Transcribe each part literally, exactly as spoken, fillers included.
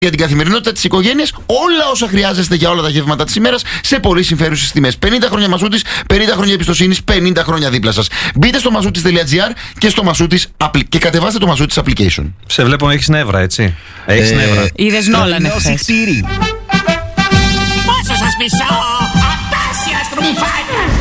για την καθημερινότητα της οικογένειας, όλα όσα χρειάζεστε για όλα τα γεύματα της ημέρας σε πολύ συμφέρουσες τιμές. πενήντα χρόνια Μασούτης, πενήντα χρόνια εμπιστοσύνης, πενήντα χρόνια δίπλα σας. Μπείτε στο μασούτης τελεία τζι άρ και, στο Μασούτης, και κατεβάστε το Μασούτης application. Σε βλέπω έχεις νεύρα, έτσι. Έχεις Ε, νεύρα. Είδες Νόλαν εχθές. Πόσο σας μισώ, απέσια στρουμφάνια!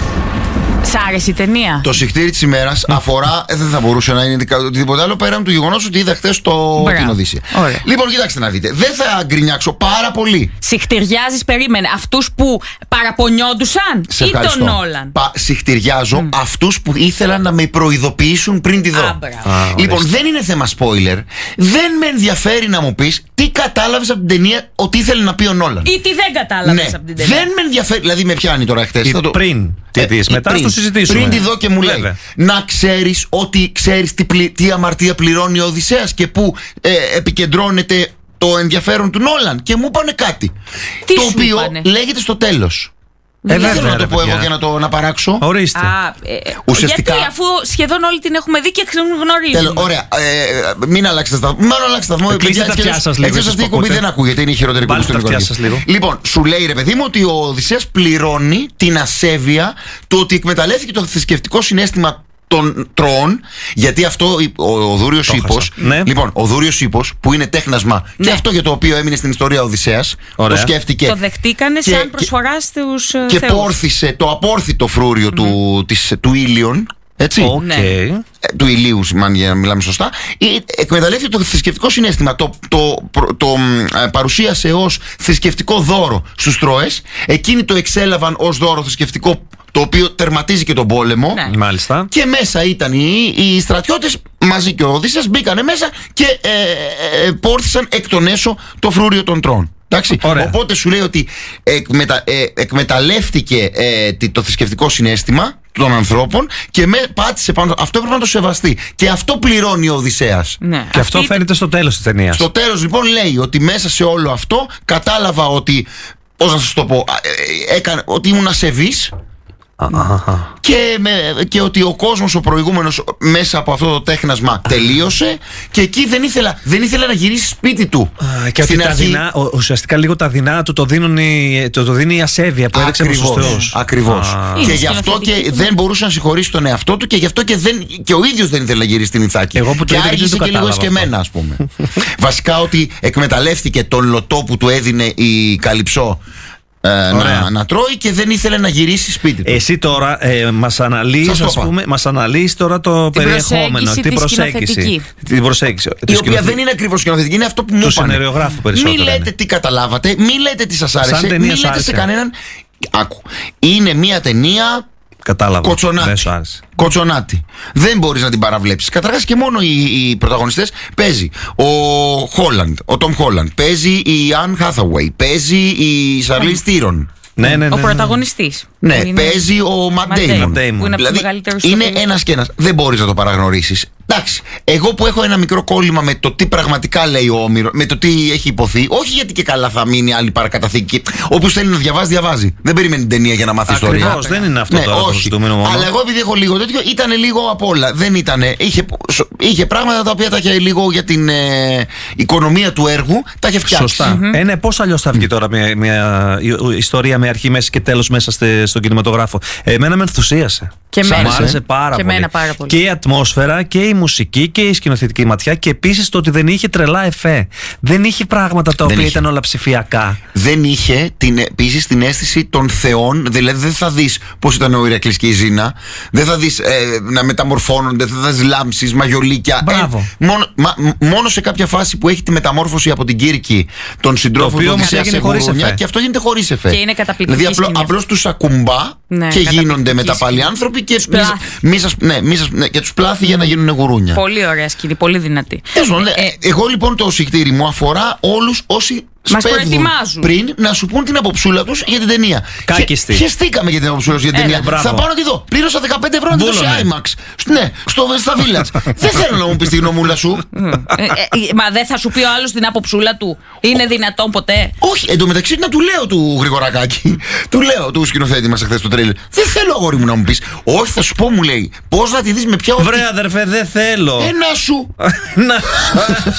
Σ' άρεσε η ταινία? Το συχτήρι της ημέρας αφορά, ε, δεν θα μπορούσε να είναι οτιδήποτε άλλο πέραν του γεγονός ότι είδα χθες το, την Οδύσσεια. Ωραία. Λοιπόν, κοιτάξτε να δείτε. Δεν θα γκρινιάξω πάρα πολύ. Συχτηριάζεις, περίμενε, αυτούς που παραπονιόντουσαν Σε ή ευχαριστώ. τον Νόλαν? Πα, συχτηριάζω mm. αυτούς που ήθελαν να με προειδοποιήσουν πριν τη δω. Άμπρα. Α, Λοιπόν, ορίστε. δεν είναι θέμα spoiler. Δεν με ενδιαφέρει να μου πεις τι κατάλαβες από την ταινία ότι ήθελε να πει ο Νόλαν. Ή τι δεν κατάλαβες Ναι, από την ταινία? δεν με ενδιαφέρει. Δηλαδή, με πιάνει τώρα χθες. Ή θα το- πριν. Τι Ε, πεις, ή μετά πριν. στο συζητήσουμε. Πριν τη δω και μου λέει Βέβαια. να ξέρεις ότι ξέρεις τι, πλη- τι αμαρτία πληρώνει ο Οδυσσέας και που ε, επικεντρώνεται το ενδιαφέρον του Νόλαν. Και μου είπανε κάτι. Τι το σου οποίο είπανε? λέγεται στο τέλος. Ε, δεν βέβαια, θέλω να ρε, το πω παιδιά. εγώ και να το να παράξω. Ορίστε. Α, ε, ε, Ουσιαστικά- γιατί, αφού σχεδόν όλοι την έχουμε δει και Τέλος, γνωρίζουμε. ωραία. Ε, μην αλλάξετε σταθμό. Μην αλλάξετε σταθμό. Ε, κλείστε παιδιά, τα αυτιά έτσι σας λίγο, έτσι εσείς αυτή η που εκπομπή ακούτε. δεν ακούγεται. Είναι η χειρότερη εκπομπή Βάλτε στον τα αυτιά οικονομικό. σας λίγο. Λοιπόν, σου λέει ρε παιδί μου ότι ο Οδυσσέας πληρώνει την ασέβεια του ότι εκμεταλλεύτηκε το θρησκευτικό συναίσθημα των τρώων, γιατί αυτό ο, ο Δούριος Το Ίππος, χάσα. Ναι. λοιπόν, ο Δούριος Ίππος που είναι τέχνασμα και Ναι. αυτό για το οποίο έμεινε στην ιστορία ο Οδυσσέας, Ωραία. το σκέφτηκε Το δεχτήκανε και- σαν και- προσφορά στους ε, και θεούς. πόρθησε το απόρθητο φρούριο του, της, του Ήλιον, έτσι. Οκ. Ναι. Ε, του ηλίου, μάλλον, για να μιλάμε σωστά, ε, εκμεταλλεύτηκε το θρησκευτικό συναίσθημα. Το, το, το, το ε, παρουσίασε ως θρησκευτικό δώρο στους Τρώες. Εκείνοι το εξέλαβαν ως δώρο θρησκευτικό, το οποίο τερματίζει και τον πόλεμο. Ναι. Μάλιστα. Και μέσα ήταν οι, οι στρατιώτες μαζί και ο Οδύσσεας μπήκανε μέσα και ε, ε, ε, πόρθησαν εκ των έσω το φρούριο των Τρώων. Εντάξει. Ωραία. Οπότε σου λέει ότι εκμετα, ε, εκμεταλλεύτηκε ε, τι- το θρησκευτικό συναίσθημα των ανθρώπων και με, πάτησε πάνω. Αυτό έπρεπε να το σεβαστεί. Και αυτό πληρώνει ο Οδυσσέας. Ναι. Και αυτό Αυτή- φαίνεται στο τέλος της ταινίας. Στο τέλος λοιπόν λέει ότι μέσα σε όλο αυτό κατάλαβα ότι, πώς να σας το πω, ε, ε, έκανε, ότι ήμουν ασεβής. Αχα. Και, με, και ότι ο κόσμος ο προηγούμενος μέσα από αυτό το τέχνασμα τελείωσε και εκεί δεν ήθελα, δεν ήθελα να γυρίσει σπίτι του. Α, Και ότι Στην τα αρχή- δεινά, ο- ουσιαστικά λίγο τα δεινά του το, δίνουν η, το, το δίνει η ασέβεια που έδειξε προς τους Ακριβώς, θεούς. ακριβώς. Α. Και Είναι γι' αυτό και σκηνοθετική. δεν μπορούσε να συγχωρήσει τον εαυτό του και γι' αυτό και, δεν, και ο ίδιος δεν ήθελε να γυρίσει στην Ιθάκη. Εγώ που το και είδα και άργησε δεν το και λίγο κατάλαβα εσκεμμένα, ας πούμε. Βασικά ότι εκμεταλλεύτηκε τον λωτό που του έδινε η Καλυψό ε, Ωραία. να, να τρώει και δεν ήθελε να γυρίσει σπίτι του. Εσύ τώρα ε, μας αναλύεις, Σας το ας είπα. πούμε, μας αναλύεις τώρα το Την περιεχόμενο, προσέγγιση την τη προσέγγιση. σκηνοθετική. Την προσέγγιση. Η οποία δεν είναι ακριβώς σκηνοθετική, είναι αυτό που μου Του είπανε. σεναριογράφου περισσότερο Μην λέτε είναι. τι καταλάβατε, μην λέτε τι σας άρεσε, ταινία μην σου λέτε άρεσε. σε κανέναν. Άκου. Είναι μια ταινία Κατάλαβα. κοτσονάτη. Δεν σου άρεσε. Κοτσονάτη. Δεν μπορείς να την παραβλέψεις. Καταρχάς και μόνο οι, οι πρωταγωνιστές παίζει ο Χόλαντ, ο Τόμ Χόλαντ, παίζει η Άν Χάθαουεϊ, παίζει η Σαρλίς Τύρον. Ναι, ναι, ναι. Ο ναι. πρωταγωνιστής. Ναι, που είναι- παίζει ο Ματ Matt Ντέιμον. Damon, που είναι από τους Δηλαδή, μεγαλύτερους είναι ηθοποιούς. ένας και ένας. Δεν μπορείς να το παραγνωρίσεις. Εντάξει, εγώ που έχω ένα μικρό κόλλημα με το τι πραγματικά λέει ο Όμηρο, με το τι έχει υποθεί, όχι γιατί και καλά θα μείνει άλλη παρακαταθήκη. Όποιος θέλει να διαβάζει, διαβάζει. Δεν περιμένει την ταινία για να μάθει ιστορία. Ακριβώς, δεν είναι αυτό Ναι, τώρα το όχι. ζητούμενο μόνο. Αλλά εγώ επειδή έχω λίγο τέτοιο, ήταν λίγο απ' όλα. Δεν ήτανε. Είχε, είχε πράγματα τα οποία τα είχε λίγο για την ε, οικονομία του έργου, τα είχε φτιάξει. Σωστά. Ε, ναι, πώς αλλιώς θα βγει τώρα μια, μια ιστορία με αρχή, μέση και τέλος μέσα στε- στον κινηματογράφο. Εμένα με ενθουσίασε. Και Μ' εμένα. άρεσε πάρα Και πολύ. εμένα πάρα πολύ. Και η ατμόσφαιρα και η μουσική και η σκηνοθετική ματιά και επίσης το ότι δεν είχε τρελά εφέ. Δεν είχε πράγματα τα οποία είχε. ήταν όλα ψηφιακά. Δεν είχε την, επίσης την αίσθηση των θεών, δηλαδή δεν θα δεις πώς ήταν ο Ηρακλής και η Ζήνα, δεν θα δεις ε, να μεταμορφώνονται, δεν θα δεις λάμψεις, μαγιολίκια. Μπράβο. Ε, μόνο, μα, μ- μόνο σε κάποια φάση που έχει τη μεταμόρφωση από την Κύρκη των συντρόφων οποίο του όμως Οδυσσέα έγινε σε χωρίς γουρούνια εφέ. και αυτό γίνεται χωρίς εφέ. Και είναι καταπληκτική Δηλαδή απλό, σκηνή απλώς τους ακουμπά Ναι, και γίνονται καταπληκτική μετά πάλι σκηνή. άνθρωποι και, Τους μη, σας- πλάθει. μη σας- ναι, μη σας- ναι, και τους πλάθει για να γίνουν γουρούνια. Πολύ ωραία σκηνή, πολύ δυνατή. Τέλος πάντων, Ε, ε, εγώ λοιπόν το συχτήρι μου αφορά όλους όσοι Μας σπέβδουν προετοιμάζουν. πριν να σου πούν την αποψούλα τους για την ταινία. Κάκιστη. Χε- Χεστήκαμε για την αποψούλα τους για την Έλα, ταινία. μπράβο. Θα πάω να τη δω. Πλήρωσα δεκαπέντε ευρώ να τη δω σε Μπούλωνε. IMAX. Σ- Ναι, στο, στα Village. Δεν θέλω να μου πεις τη γνωμούλα σου. ε, ε, Μα δεν θα σου πει ο άλλος την άποψούλα του. Είναι δυνατόν ποτέ? Όχι, εντωμεταξύ να του λέω του Γρηγορακάκη. Του λέω του σκηνοθέτη μας εχθές στο τρέιλερ. Δεν θέλω αγόρι μου να μου πεις. Όχι, θα σου πω, μου λέει. Πώς να τη δεις με ποια οπτική. Βρε αδερφέ, δεν θέλω. Ένα σου. Να-